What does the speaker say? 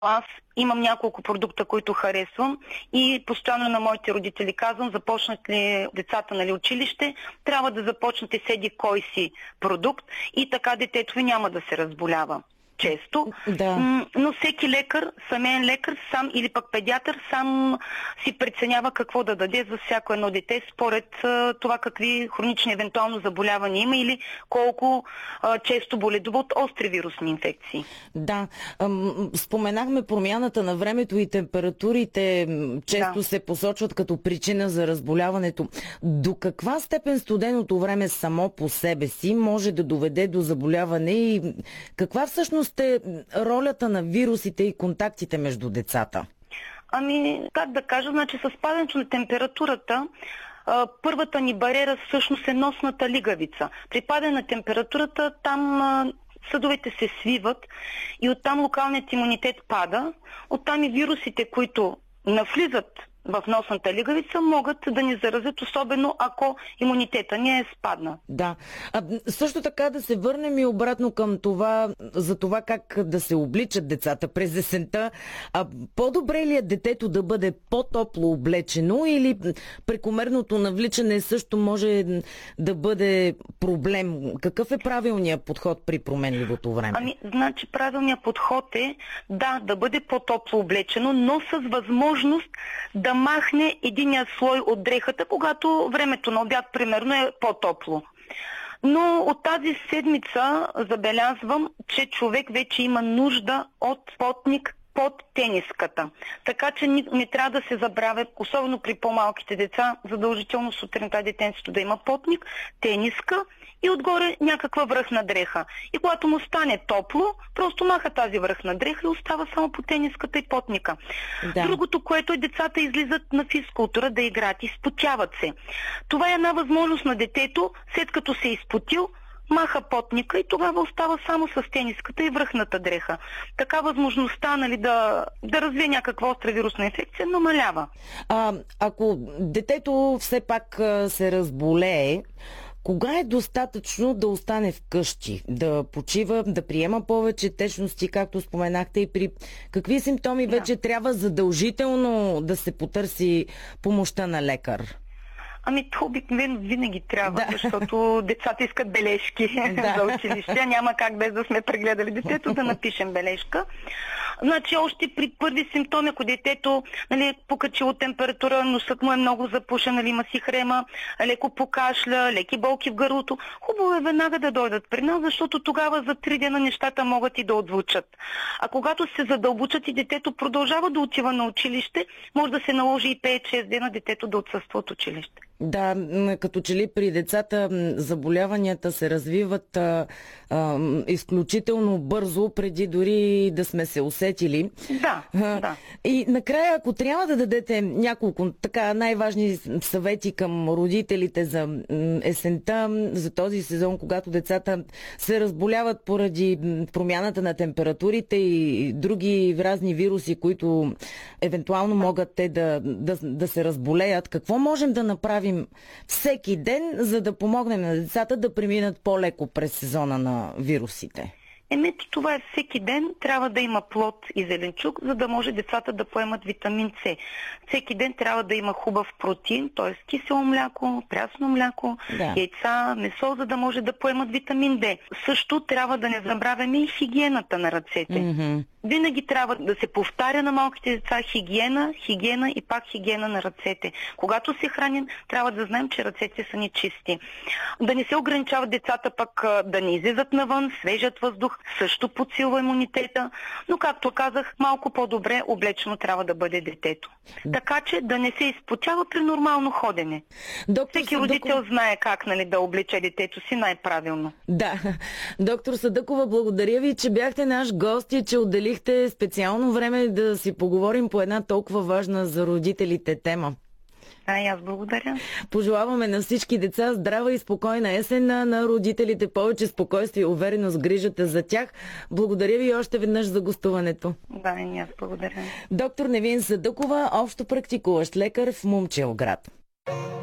Аз имам няколко продукта, които харесвам и постоянно на моите родители казвам, започнат ли децата училище, трябва да започнете седи кой си продукт и така детето ви няма да се разболява често. Да. Но всеки лекар, самиен лекар сам или пък педиатър сам си преценява какво да даде за всяко едно дете според това какви хронични евентуално заболявания има или колко често боледува от остри вирусни инфекции. Да. Споменахме промяната на времето и температурите често се посочват като причина за разболяването. До каква степен студеното време само по себе си може да доведе до заболяване и каква всъщност е ролята на вирусите и контактите между децата? Как да кажа, с падането на температурата първата ни бариера всъщност е носната лигавица. При падане на температурата там съдовете се свиват и оттам локалният имунитет пада. Оттам и вирусите, които навлизат в носната лигавица, могат да ни заразят, особено ако имунитета ни е спадна. Да. Също така да се върнем и обратно към това, за това как да се обличат децата през есента. По-добре ли е детето да бъде по-топло облечено или прекомерното навличане също може да бъде проблем? Какъв е правилният подход при променливото време? Правилният подход е да бъде по-топло облечено, но с възможност да махне единия слой от дрехата, когато времето на обяд, примерно, е по-топло. Но от тази седмица забелязвам, че човек вече има нужда от потник под тениската. Така че не трябва да се забравя, особено при по-малките деца, задължително сутринта детенцето да има потник, тениска и отгоре някаква връхна дреха. И когато му стане топло, просто маха тази връхна дреха и остава само по тениската и потника. Да. Другото, което е, децата излизат на физкултура да играят, изпотяват се. Това е една възможност на детето, след като се е изпотил, маха потника и тогава остава само с тениската и връхната дреха. Така възможността да развие някаква остра вирусна инфекция намалява. Ако детето все пак се разболее, кога е достатъчно да остане вкъщи, да почива, да приема повече течности, както споменахте, и при какви симптоми вече трябва задължително да се потърси помощта на лекар? То обикновено винаги трябва, защото децата искат бележки за училище. Няма как без да сме прегледали детето да напишем бележка. Още при първи симптоми, ако детето покачило температура, носът му е много запушен, има си хрема, леко покашля, леки болки в гърлото, хубаво е веднага да дойдат при нас, защото тогава за 3 дена нещата могат и да отзвучат. А когато се задълбочат и детето продължава да отива на училище, може да се наложи и 5-6 дена детето да отсъства от училище. Да, като че ли при децата заболяванията се развиват изключително бързо, преди дори да сме се усетили. Да. И накрая, ако трябва да дадете няколко най-важни съвети към родителите за есента, за този сезон, когато децата се разболяват поради промяната на температурите и други разни вируси, които евентуално могат те да се разболеят, какво можем да направим всеки ден, за да помогнем на децата да преминат по-леко през сезона на вирусите? Това е всеки ден. Трябва да има плод и зеленчук, за да може децата да поемат витамин С. Всеки ден трябва да има хубав протеин, т.е. кисело мляко, прясно мляко, яйца, месо, за да може да поемат витамин Д. Също трябва да не забравяме и хигиената на ръцете. Винаги трябва да се повтаря на малките деца хигиена и пак хигиена на ръцете. Когато се храним, трябва да знаем, че ръцете са ни чисти. Да не се ограничават децата пък да не излизат навън, свежият въздух също подсилва имунитета, но както казах, малко по-добре облечено трябва да бъде детето. Така че да не се изпотява при нормално ходене. Всеки родител знае как да облече детето си най-правилно. Да. Доктор Садъкова, благодаря ви, че бяхте наш гост и че отделихте специално време да си поговорим по една толкова важна за родителите тема. И аз благодаря. Пожелаваме на всички деца здрава и спокойна есен, на родителите повече спокойствие и увереност в грижата за тях. Благодаря ви още веднъж за гостуването. Да, и аз благодаря. Доктор Невин Садъкова, общо практикуващ лекар в Момчилград.